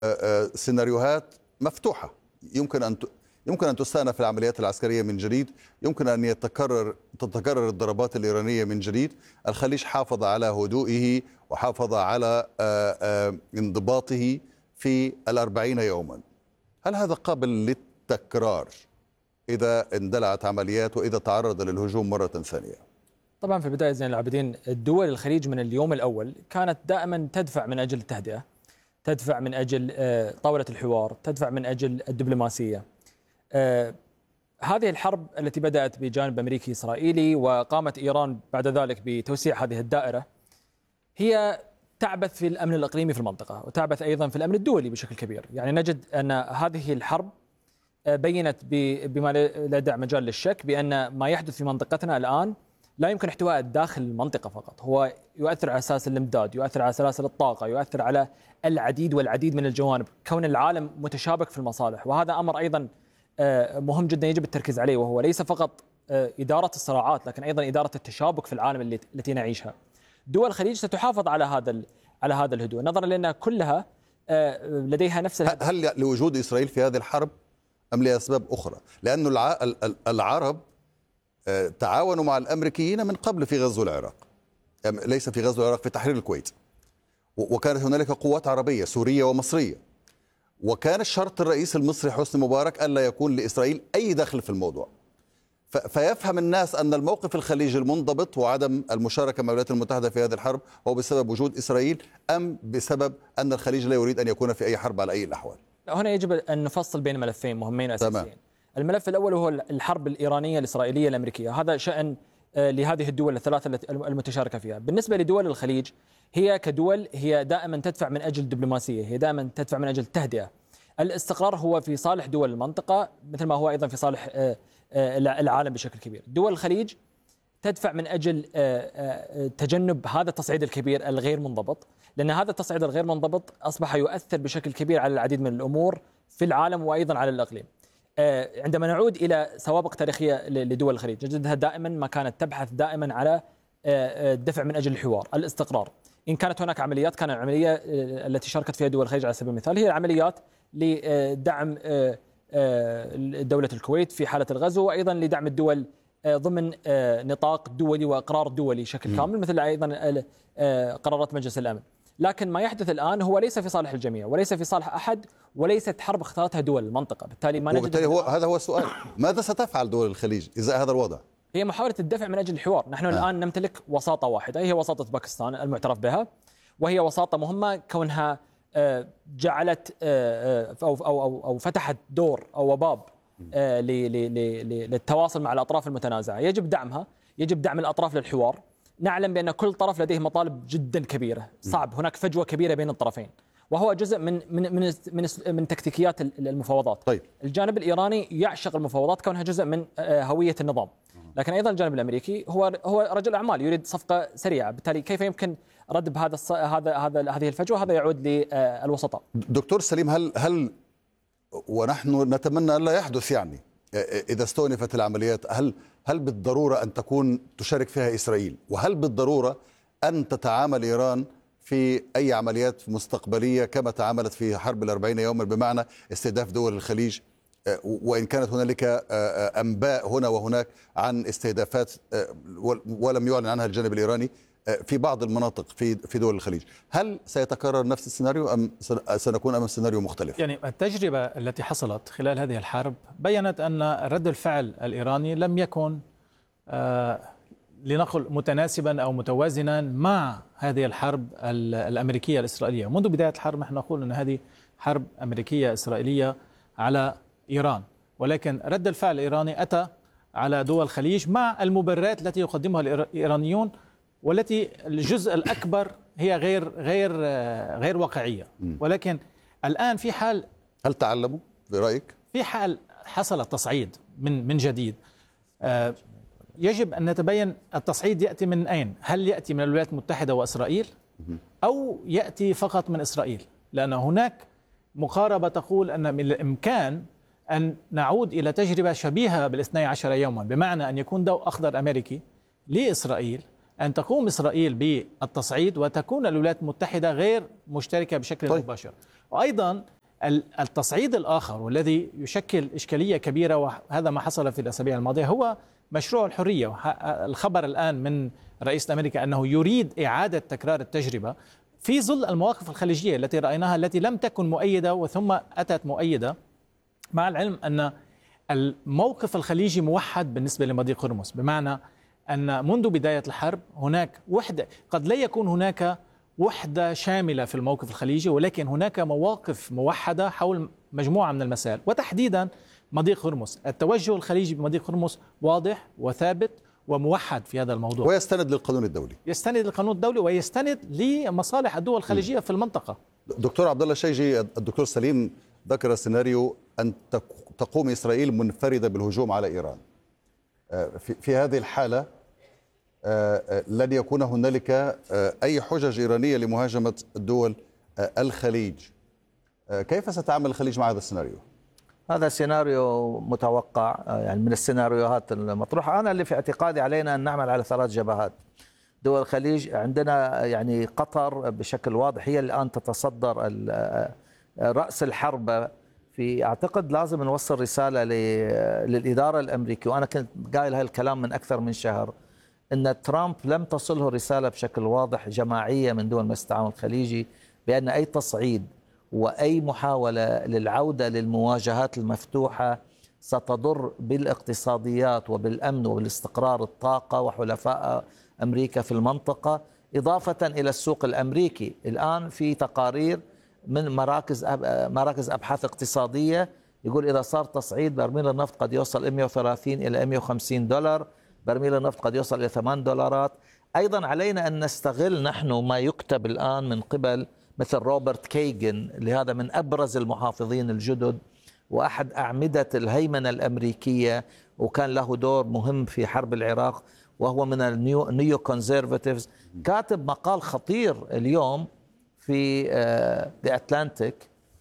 سيناريوهات مفتوحة. يمكن أن تستأنف العمليات العسكرية من جديد، يمكن أن تتكرر الضربات الإيرانية من جديد. الخليج حافظ على هدوئه وحافظ على انضباطه في 40 يوما. هل هذا قابل للتكرار إذا اندلعت عمليات وإذا تعرض للهجوم مرة ثانية؟ طبعا في البداية زين العابدين، الدول الخليج من اليوم الأول كانت دائما تدفع من أجل التهدئة، تدفع من أجل طاولة الحوار، تدفع من أجل الدبلوماسية. هذه الحرب التي بدأت بجانب أمريكي إسرائيلي وقامت إيران بعد ذلك بتوسيع هذه الدائرة، هي تعبث في الأمن الإقليمي في المنطقة وتعبث أيضا في الأمن الدولي بشكل كبير. يعني نجد أن هذه الحرب بينت بما لا يدع مجال للشك بأن ما يحدث في منطقتنا الآن لا يمكن احتواء داخل المنطقة فقط، هو يؤثر على أساس الإمداد، يؤثر على سلاسل الطاقة، يؤثر على العديد والعديد من الجوانب، كون العالم متشابك في المصالح. وهذا أمر أيضا مهم جدا يجب التركيز عليه، وهو ليس فقط إدارة الصراعات لكن أيضا إدارة التشابك في العالم التي نعيشها. دول الخليج ستحافظ على هذا الهدوء نظرا لأن كلها لديها نفس الهدف. هل لوجود إسرائيل في هذه الحرب أم لأسباب أخرى؟ لأن العرب تعاونوا مع الأمريكيين من قبل في غزو العراق، ليس في غزو العراق، في تحرير الكويت، وكانت هنالك قوات عربية سورية ومصرية، وكان الشرط الرئيسي المصري حسني مبارك ألا يكون لإسرائيل أي دخل في الموضوع. فيفهم الناس أن الموقف الخليجي المنضبط وعدم المشاركة مع الولايات المتحدة في هذه الحرب هو بسبب وجود إسرائيل أم بسبب أن الخليج لا يريد أن يكون في أي حرب على أي الأحوال؟ هنا يجب أن نفصل بين ملفين مهمين أساسيين. الملف الأول هو الحرب الإيرانية الإسرائيلية الأمريكية، هذا شأن لهذه الدول الثلاثة المتشاركة فيها. بالنسبة لدول الخليج، هي كدول هي دائما تدفع من أجل الدبلوماسية، هي دائما تدفع من أجل التهدئة. الاستقرار هو في صالح دول المنطقة مثل ما هو أيضا في صالح العالم بشكل كبير. دول الخليج تدفع من أجل تجنب هذا التصعيد الكبير الغير منضبط، لأن هذا التصعيد الغير منضبط أصبح يؤثر بشكل كبير على العديد من الأمور في العالم وأيضا على الإقليم. عندما نعود إلى سوابق تاريخية لدول الخليج نجدها دائما ما كانت تبحث دائما على الدفع من أجل الحوار، الاستقرار. إن كانت هناك عمليات، كان العملية التي شاركت فيها دول الخليج على سبيل المثال هي عمليات لدعم دولة الكويت في حالة الغزو، وأيضا لدعم الدول ضمن نطاق دولي وإقرار دولي بشكل كامل، مثل أيضا قرارات مجلس الأمن. لكن ما يحدث الآن هو ليس في صالح الجميع وليس في صالح أحد، وليست حرب اختارتها دول المنطقة. بالتالي ما نجد هذا هو السؤال، ماذا ستفعل دول الخليج إذا هذا الوضع؟ هي محاولة الدفع من أجل الحوار. نحن الآن نمتلك وساطة واحدة، هي وساطة باكستان المعترف بها، وهي وساطة مهمة كونها جعلت أو فتحت دور أو باب للتواصل مع الأطراف المتنازعة. يجب دعمها، يجب دعم الأطراف للحوار. نعلم بأن كل طرف لديه مطالب جدا كبيرة، صعب، هناك فجوة كبيرة بين الطرفين، وهو جزء من تكتيكيات المفاوضات. طيب. الجانب الإيراني يعشق المفاوضات كونها جزء من هوية النظام، لكن أيضا الجانب الأمريكي هو رجل أعمال يريد صفقة سريعة. بالتالي كيف يمكن ردب هذه الفجوة؟ هذا يعود للوسطاء. دكتور سليم، هل ونحن نتمنى أن لا يحدث، يعني إذا استؤنفت العمليات، هل بالضرورة أن تشارك فيها إسرائيل؟ وهل بالضرورة أن تتعامل إيران في أي عمليات مستقبلية كما تعاملت في حرب 40 يوما، بمعنى استهداف دول الخليج، وإن كانت هنالك أنباء هنا وهناك عن استهدافات ولم يعلن عنها الجانب الإيراني في بعض المناطق في دول الخليج؟ هل سيتكرر نفس السيناريو أم سنكون أمام سيناريو مختلف؟ يعني التجربة التي حصلت خلال هذه الحرب بيّنت أن رد الفعل الإيراني لم يكن لنقل متناسبا أو متوازنا مع هذه الحرب الأمريكية الإسرائيلية. منذ بداية الحرب نحن نقول أن هذه حرب أمريكية إسرائيلية على إيران، ولكن رد الفعل الإيراني أتى على دول الخليج مع المبررات التي يقدمها الإيرانيون، والتي الجزء الأكبر هي غير واقعية. ولكن الآن في حال، هل تعلموا برأيك؟ في حال حصل تصعيد من جديد، يجب أن نتبين التصعيد يأتي من أين؟ هل يأتي من الولايات المتحدة وإسرائيل أو يأتي فقط من إسرائيل؟ لأن هناك مقاربة تقول أن من الإمكان أن نعود إلى تجربة شبيهة بالاثني عشر يوما، بمعنى أن يكون ضوء أخضر أمريكي لإسرائيل أن تقوم إسرائيل بالتصعيد وتكون الولايات المتحدة غير مشتركة بشكل مباشر. وأيضا التصعيد الآخر والذي يشكل إشكالية كبيرة، وهذا ما حصل في الأسابيع الماضية، هو مشروع الحرية. الخبر الآن من رئيس أمريكا أنه يريد إعادة تكرار التجربة في ظل المواقف الخليجية التي رأيناها، التي لم تكن مؤيدة وثم أتت مؤيدة، مع العلم أن الموقف الخليجي موحد بالنسبة لمضيق هرمز، بمعنى أن منذ بداية الحرب هناك وحدة، قد لا يكون هناك وحدة شاملة في الموقف الخليجي، ولكن هناك مواقف موحدة حول مجموعة من المسائل، وتحديدا مضيق هرمز. التوجه الخليجي بمضيق هرمز واضح وثابت وموحد في هذا الموضوع، ويستند للقانون الدولي، يستند للقانون الدولي ويستند لمصالح الدول الخليجية في المنطقة. دكتور عبد الله الشيجي، الدكتور سليم ذكر سيناريو أن تقوم إسرائيل منفردة بالهجوم على إيران. في هذه الحالة لن يكون هنالك أي حجج إيرانية لمهاجمة دول الخليج. كيف ستعمل الخليج مع هذا السيناريو؟ هذا سيناريو متوقع، يعني من السيناريوهات المطروحة. أنا اللي في اعتقادي علينا أن نعمل على 3 جبهات. دول الخليج عندنا يعني قطر بشكل واضح هي الآن تتصدر رأس الحرب. في أعتقد لازم نوصل رسالة للإدارة الأمريكية، وأنا كنت قايل هالكلام من أكثر من شهر، أن ترامب لم تصله رسالة بشكل واضح جماعية من دول مجلس التعاون الخليجي بأن أي تصعيد وأي محاولة للعودة للمواجهات المفتوحة ستضر بالاقتصاديات وبالأمن وبالاستقرار الطاقة وحلفاء أمريكا في المنطقة، إضافة إلى السوق الأمريكي. الآن في تقارير من مراكز أبحاث اقتصادية يقول إذا صار تصعيد برميل النفط قد يوصل 130 إلى 150 دولار، برميل النفط قد يوصل إلى 8 دولارات. أيضا علينا أن نستغل نحن ما يكتب الآن من قبل مثل روبرت كيغن، لهذا من أبرز المحافظين الجدد وأحد أعمدة الهيمنة الأمريكية، وكان له دور مهم في حرب العراق، وهو من النيو كونزرفاتيفز. كاتب مقال خطير اليوم في The Atlantic،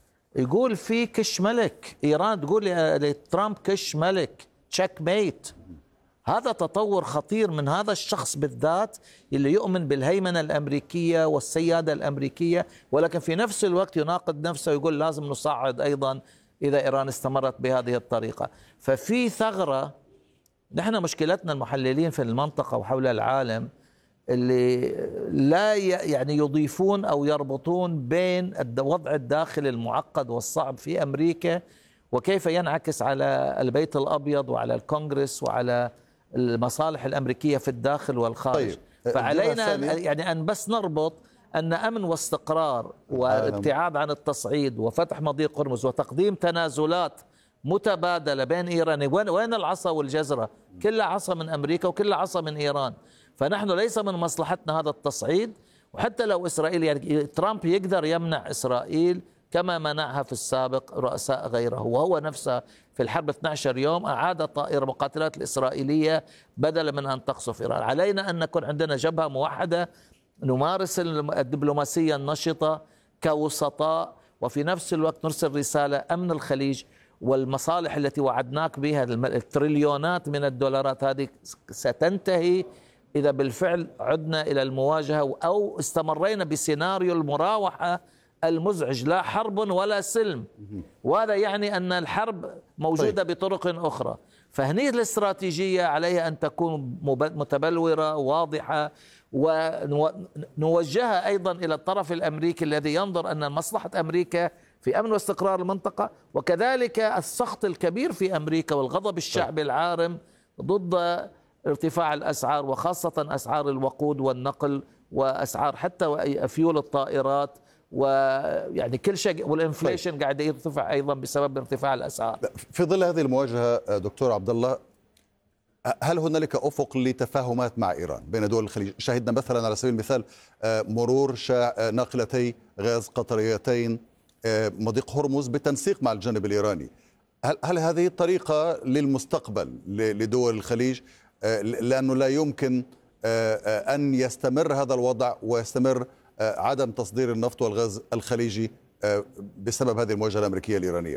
يقول في كش ملك، إيران تقول لترامب كش ملك، تشيك ميت. هذا تطور خطير من هذا الشخص بالذات اللي يؤمن بالهيمنة الأمريكية والسيادة الأمريكية، ولكن في نفس الوقت يناقض نفسه ويقول لازم نصعد أيضا إذا إيران استمرت بهذه الطريقة. ففي ثغرة. نحن مشكلتنا المحللين في المنطقة وحول العالم اللي لا يعني يضيفون أو يربطون بين الوضع الداخلي المعقد والصعب في أمريكا وكيف ينعكس على البيت الأبيض وعلى الكونغرس وعلى المصالح الأمريكية في الداخل والخارج. طيب. فعلينا يعني أن بس نربط أن أمن واستقرار وابتعاد عن التصعيد وفتح مضيق هرمز وتقديم تنازلات متبادلة بين إيران. وين العصا والجزرة؟ كلها عصا من أمريكا وكلها عصا من إيران. فنحن ليس من مصلحتنا هذا التصعيد. وحتى لو إسرائيل، يعني ترامب يقدر يمنع إسرائيل كما منعها في السابق رؤساء غيره، وهو نفسه في الحرب 12 يوم أعاد طائرة مقاتلات الإسرائيلية بدلا من أن تقصف إيران. علينا أن نكون عندنا جبهة موحدة، نمارس الدبلوماسية النشطة كوسطاء، وفي نفس الوقت نرسل رسالة أمن الخليج والمصالح التي وعدناك بها، التريليونات من الدولارات هذه ستنتهي إذا بالفعل عدنا إلى المواجهة أو استمرينا بسيناريو المراوحة المزعج، لا حرب ولا سلم. وهذا يعني أن الحرب موجودة بطرق أخرى. فهني الاستراتيجية عليها أن تكون متبلورة واضحة، ونوجهها أيضا إلى الطرف الأمريكي الذي ينظر أن مصلحة أمريكا في أمن واستقرار المنطقة، وكذلك السخط الكبير في أمريكا والغضب الشعبي العارم ضد ارتفاع الأسعار، وخاصة أسعار الوقود والنقل وأسعار حتى فيول الطائرات، ويعني كل شيء، والانفليشن قاعد يرتفع أيضا بسبب ارتفاع الأسعار. في ظل هذه المواجهة دكتور عبد الله، هل هنالك أفق لتفاهمات مع إيران بين دول الخليج؟ شاهدنا مثلا على سبيل المثال مرور ناقلتي غاز قطريتين مضيق هرمز بالتنسيق مع الجانب الإيراني. هل هذه الطريقة للمستقبل لدول الخليج؟ لأنه لا يمكن أن يستمر هذا الوضع ويستمر عدم تصدير النفط والغاز الخليجي بسبب هذه المواجهة الأمريكية الإيرانية.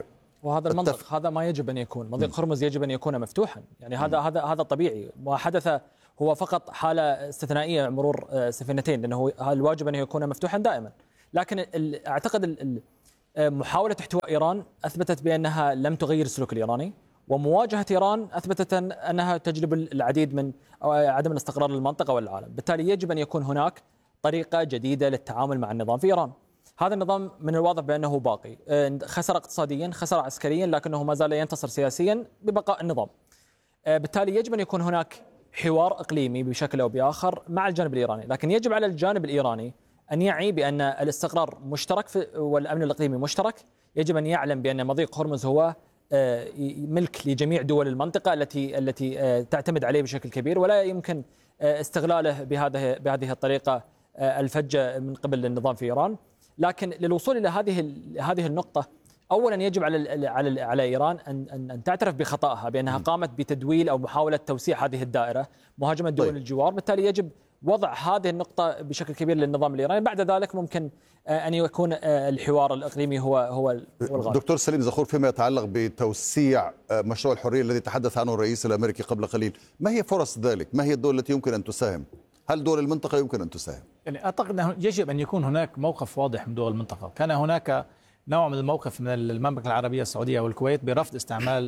وهذا المنطق، هذا ما يجب أن يكون. مضيق هرمز يجب أن يكون مفتوحا، يعني هذا طبيعي. ما حدث هو فقط حالة استثنائية مرور سفينتين، لأنه الواجب أن يكون مفتوحا دائما. لكن أعتقد محاولة احتواء إيران أثبتت بأنها لم تغير السلوك الإيراني، ومواجهة إيران أثبتت أنها تجلب العديد من عدم الاستقرار للمنطقة والعالم. بالتالي يجب أن يكون هناك طريقة جديدة للتعامل مع النظام في إيران. هذا النظام من الواضح بأنه باقي، خسر اقتصاديا، خسر عسكريا، لكنه ما زال ينتصر سياسيا ببقاء النظام. بالتالي يجب أن يكون هناك حوار إقليمي بشكل أو بآخر مع الجانب الإيراني، لكن يجب على الجانب الإيراني أن يعي بأن الاستقرار مشترك والأمن الإقليمي مشترك. يجب أن يعلم بأن مضيق هرمز هو ملك لجميع دول المنطقة التي تعتمد عليه بشكل كبير، ولا يمكن استغلاله بهذه الطريقة الفجة من قبل النظام في إيران. لكن للوصول إلى هذه النقطة، أولا يجب على إيران أن تعترف بخطأها بأنها قامت بتدويل أو محاولة توسيع هذه الدائرة، مهاجمة دول الجوار. بالتالي يجب وضع هذه النقطة بشكل كبير للنظام الإيراني. بعد ذلك ممكن أن يكون الحوار الإقليمي هو الغالب. دكتور سليم زغور، فيما يتعلق بتوسيع مشروع الحرية الذي تحدث عنه الرئيس الأمريكي قبل قليل، ما هي فرص ذلك؟ ما هي الدول التي يمكن أن تساهم؟ هل دول المنطقة يمكن أن تساهم؟ يعني أعتقد أنه يجب أن يكون هناك موقف واضح من دول المنطقة. كان هناك نوع من الموقف من المملكة العربية السعودية والكويت برفض استعمال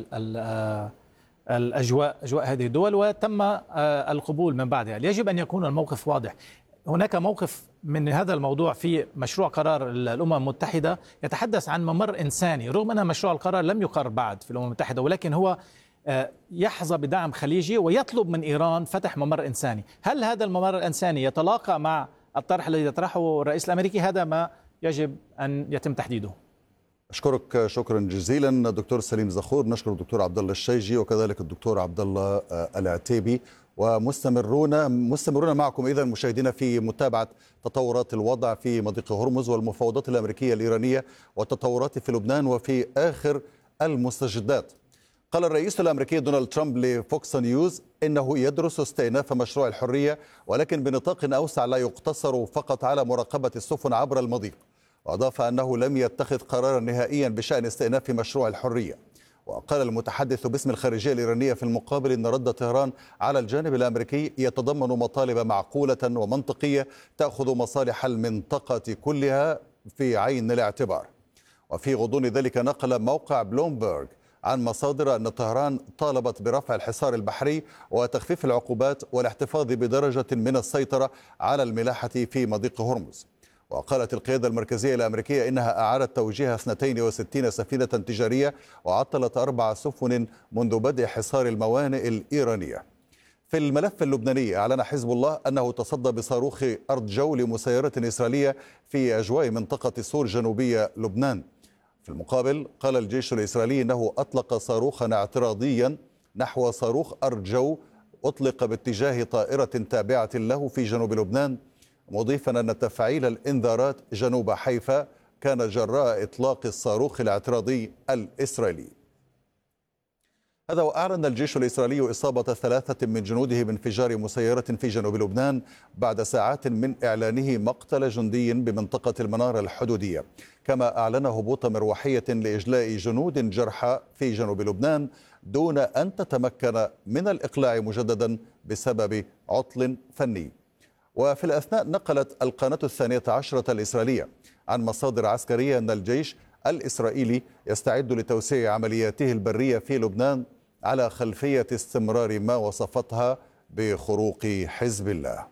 أجواء هذه الدول، وتم القبول من بعدها. يجب أن يكون الموقف واضح. هناك موقف من هذا الموضوع في مشروع قرار الأمم المتحدة يتحدث عن ممر إنساني، رغم أن مشروع القرار لم يقر بعد في الأمم المتحدة، ولكن هو يحظى بدعم خليجي ويطلب من إيران فتح ممر إنساني. هل هذا الممر الإنساني يتلاقى مع الطرح الذي يطرحه الرئيس الأمريكي؟ هذا ما يجب أن يتم تحديده. أشكرك شكرا جزيلا دكتور سليم زغور. نشكر الدكتور عبد الله الشيجي وكذلك الدكتور عبد الله العتيبي. ومستمرون معكم إذا مشاهدينا في متابعة تطورات الوضع في مضيق هرمز والمفاوضات الأمريكية الإيرانية والتطورات في لبنان وفي آخر المستجدات. قال الرئيس الأمريكي دونالد ترامب لفوكس نيوز إنه يدرس استئناف مشروع الحرية، ولكن بنطاق أوسع لا يقتصر فقط على مراقبة السفن عبر المضيق. وأضاف أنه لم يتخذ قرارا نهائيا بشأن استئناف مشروع الحرية. وقال المتحدث باسم الخارجية الإيرانية في المقابل إن رد طهران على الجانب الأمريكي يتضمن مطالب معقولة ومنطقية تأخذ مصالح المنطقة كلها في عين الاعتبار. وفي غضون ذلك نقل موقع بلومبرغ عن مصادر أن طهران طالبت برفع الحصار البحري وتخفيف العقوبات والاحتفاظ بدرجة من السيطرة على الملاحة في مضيق هرمز. وقالت القيادة المركزية الأمريكية إنها أعادت توجيه 62 سفينة تجارية وعطلت 4 سفن منذ بدء حصار الموانئ الإيرانية. في الملف اللبناني أعلن حزب الله أنه تصدى بصاروخ أرض جو لمسيرة إسرائيلية في أجواء منطقة سور جنوبية لبنان. في المقابل قال الجيش الإسرائيلي أنه أطلق صاروخا اعتراضيا نحو صاروخ أرض جو أطلق باتجاه طائرة تابعة له في جنوب لبنان، مضيفا أن تفعيل الإنذارات جنوب حيفا كان جراء إطلاق الصاروخ الاعتراضي الإسرائيلي. هذا وأعلن الجيش الإسرائيلي إصابة 3 من جنوده بانفجار مسيرة في جنوب لبنان بعد ساعات من إعلانه مقتل جندي بمنطقة المنارة الحدودية، كما أعلن هبوط مروحية لإجلاء جنود جرحى في جنوب لبنان دون أن تتمكن من الإقلاع مجددا بسبب عطل فني. وفي الأثناء نقلت القناة 12 الإسرائيلية عن مصادر عسكرية أن الجيش الإسرائيلي يستعد لتوسيع عملياته البرية في لبنان على خلفية استمرار ما وصفتها بخروق حزب الله.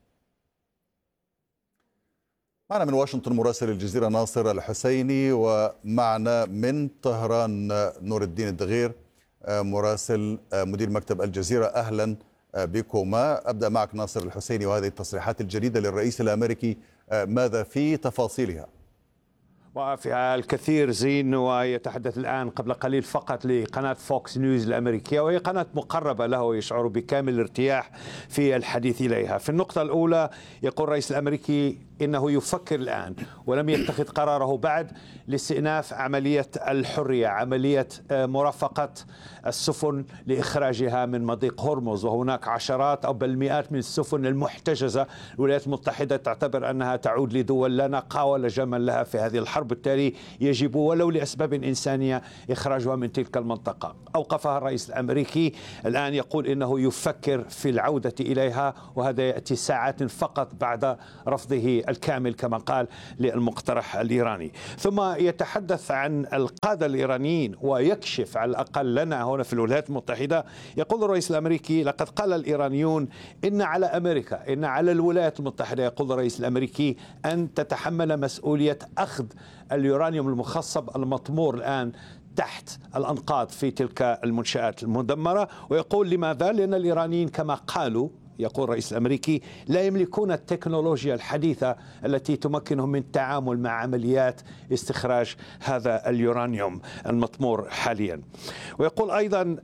معنا من واشنطن مراسل الجزيرة ناصر الحسيني، ومعنا من طهران نور الدين الدغير مراسل مدير مكتب الجزيرة. أهلا بكما. أبدأ معك ناصر الحسيني، وهذه التصريحات الجديدة للرئيس الأمريكي ماذا في تفاصيلها؟ وفيها الكثير زين، ويتحدث الآن قبل قليل فقط لقناة فوكس نيوز الأمريكية، وهي قناة مقربة له ويشعر بكامل الارتياح في الحديث إليها. في النقطة الأولى يقول الرئيس الأمريكي إنه يفكر الآن ولم يتخذ قراره بعد لاستئناف عملية الحرية، عملية مرافقة السفن لإخراجها من مضيق هرمز، وهناك عشرات أو بل مئات من السفن المحتجزة. الولايات المتحدة تعتبر أنها تعود لدول لا نقاء ولا جمل لها في هذه الحرب، بالتالي يجب ولو لأسباب إنسانية إخراجها من تلك المنطقة. أوقفها الرئيس الأمريكي، الآن يقول إنه يفكر في العودة إليها، وهذا يأتي ساعات فقط بعد رفضه الكامل كما قال للمقترح الإيراني. ثم يتحدث عن القادة الإيرانيين ويكشف على الأقل لنا هنا في الولايات المتحدة. يقول الرئيس الأمريكي: لقد قال الإيرانيون إن على أمريكا، إن على الولايات المتحدة، يقول الرئيس الأمريكي، أن تتحمل مسؤولية أخذ اليورانيوم المخصب المطمور الآن تحت الأنقاض في تلك المنشآت المدمرة. ويقول لماذا؟ لأن الإيرانيين كما قالوا، يقول الرئيس الأمريكي، لا يملكون التكنولوجيا الحديثة التي تمكنهم من التعامل مع عمليات استخراج هذا اليورانيوم المطمور حاليا. ويقول أيضا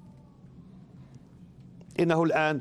إنه الآن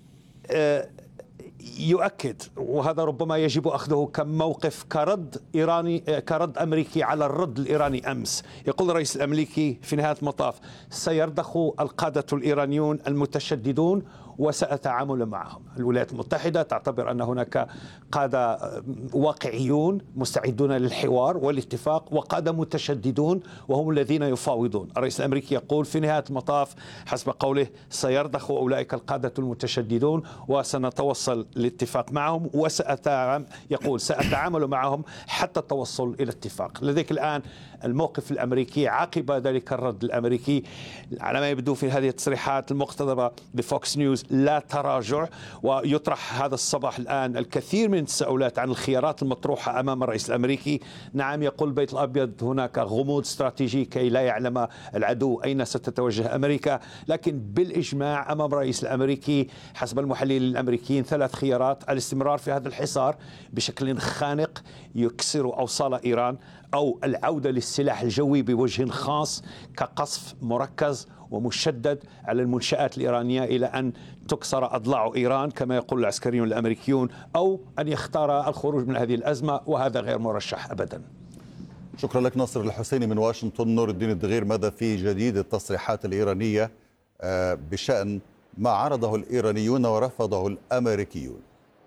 يؤكد، وهذا ربما يجب أخذه كموقف كرد أمريكي على الرد الإيراني أمس. يقول الرئيس الأمريكي في نهاية المطاف: سيرضخ القادة الإيرانيون المتشددون وسأتعامل معهم. الولايات المتحدة تعتبر أن هناك قادة واقعيون مستعدون للحوار والاتفاق، وقادة متشددون وهم الذين يفاوضون. الرئيس الأمريكي يقول في نهاية المطاف حسب قوله: سيرضخ أولئك القادة المتشددون وسنتوصل للاتفاق معهم، يقول سأتعامل معهم حتى التوصل إلى اتفاق. لديك الآن الموقف الأمريكي عقب ذلك الرد الأمريكي، على ما يبدو في هذه التصريحات المقتضبة بفوكس نيوز، لا تراجع. ويطرح هذا الصباح الآن الكثير من التساؤلات عن الخيارات المطروحة أمام الرئيس الأمريكي. نعم، يقول البيت الأبيض هناك غموض استراتيجي كي لا يعلم العدو أين ستتوجه أمريكا، لكن بالإجماع أمام الرئيس الأمريكي حسب المحللين الأمريكيين 3 خيارات: الاستمرار في هذا الحصار بشكل خانق يكسر أوصال إيران، أو العودة للسلاح الجوي بوجه خاص كقصف مركز ومشدد على المنشآت الإيرانية إلى أن تكسر أضلاع إيران كما يقول العسكريون الأمريكيون، أو أن يختار الخروج من هذه الأزمة، وهذا غير مرشح أبدا. شكرا لك ناصر الحسيني من واشنطن. نور الدين الدغير، ماذا في جديد التصريحات الإيرانية بشأن ما عرضه الإيرانيون ورفضه الأمريكيون؟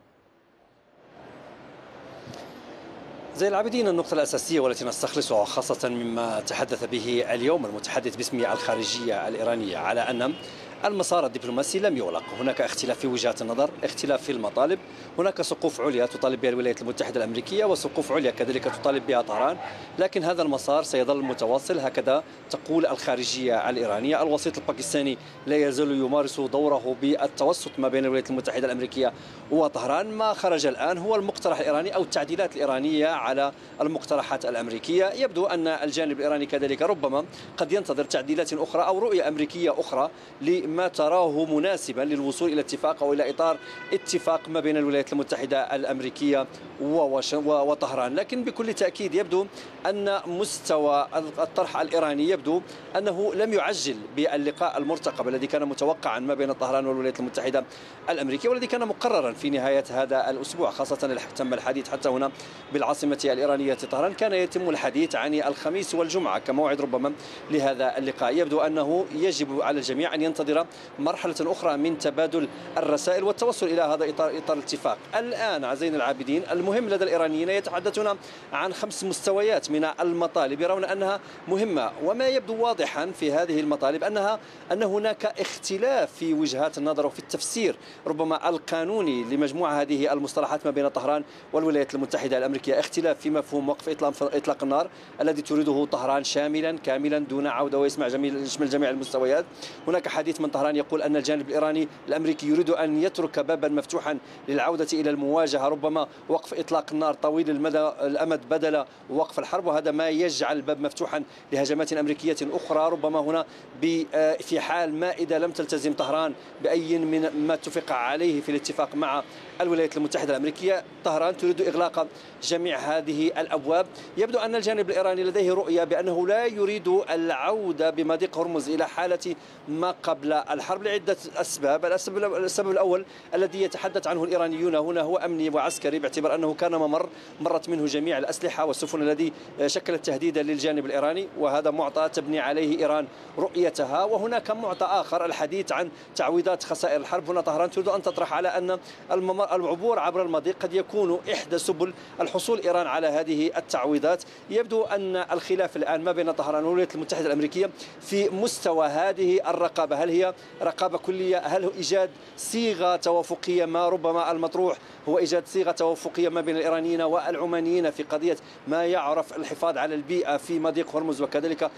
زي العابدين، النقطة الأساسية والتي نستخلصها خاصة مما تحدث به اليوم المتحدث باسم الخارجية الإيرانية على أن المسار الدبلوماسي لم يغلق. هناك اختلاف في وجهات النظر، اختلاف في المطالب، هناك سقوف عليا تطالب بها الولايات المتحدة الأمريكية وسقوف عليا كذلك تطالب بها طهران، لكن هذا المسار سيظل متواصل، هكذا تقول الخارجية الإيرانية. الوسيط الباكستاني لا يزال يمارس دوره بالتوسط ما بين الولايات المتحدة الأمريكية وطهران. ما خرج الآن هو المقترح الإيراني أو التعديلات الإيرانية على المقترحات الأمريكية. يبدو أن الجانب الإيراني كذلك ربما قد ينتظر تعديلات أخرى أو رؤية أمريكية أخرى ما تراه مناسبا للوصول إلى اتفاق أو إلى إطار اتفاق ما بين الولايات المتحدة الأمريكية وطهران. لكن بكل تأكيد يبدو أن مستوى الطرح الإيراني يبدو أنه لم يعجل باللقاء المرتقب الذي كان متوقعا ما بين طهران والولايات المتحدة الأمريكية، والذي كان مقررا في نهاية هذا الأسبوع. خاصة تم الحديث حتى هنا بالعاصمة الإيرانية طهران، كان يتم الحديث عن الخميس والجمعة كموعد ربما لهذا اللقاء. يبدو أنه يجب على الجميع أن ينتظر مرحلة أخرى من تبادل الرسائل والتوصل إلى هذا إطار الاتفاق. الآن عزيزي العابدين، المهم لدى الإيرانيين يتحدثون عن 5 مستويات من المطالب يرون أنها مهمة، وما يبدو واضحا في هذه المطالب أن هناك اختلاف في وجهات النظر وفي التفسير ربما القانوني لمجموعة هذه المصطلحات ما بين طهران والولايات المتحدة الأمريكية. اختلاف في مفهوم وقف إطلاق النار الذي تريده طهران شاملا كاملا دون عودة ويشمل جميع المستويات. هناك حديث من طهران يقول أن الجانب الإيراني الأمريكي يريد أن يترك بابا مفتوحا للعودة إلى المواجهة، ربما وقف إطلاق النار طويل الأمد بدل وقف الحرب، وهذا ما يجعل الباب مفتوحا لهجمات أمريكية أخرى ربما هنا في حال ما إذا لم تلتزم طهران بأي من ما اتفق عليه في الاتفاق مع الولايات المتحدة الأمريكية. طهران تريد إغلاق جميع هذه الأبواب. يبدو أن الجانب الإيراني لديه رؤية بأنه لا يريد العودة بمضيق هرمز إلى حالة ما قبل على الحرب لعدة أسباب. السبب الأول الذي يتحدث عنه الإيرانيون هنا هو أمني وعسكري، باعتبار أنه كان ممر مرت منه جميع الأسلحة والسفن الذي شكلت تهديدا للجانب الإيراني، وهذا معطى تبني عليه إيران رؤيتها. وهناك معطى آخر الحديث عن تعويضات خسائر الحرب. هنا طهران تريد أن تطرح على أن العبور عبر المضيق قد يكون إحدى سبل الحصول إيران على هذه التعويضات. يبدو أن الخلاف الآن ما بين طهران والولايات المتحدة الأمريكية في مستوى هذه الرقابة، هل هي رقابة كلية؟ هل هو إيجاد صيغة توافقية؟ ما ربما المطروح هو إيجاد صيغة توافقية ما بين الإيرانيين والعمانيين في قضية ما يعرف الحفاظ على البيئة في مضيق هرمز، وكذلك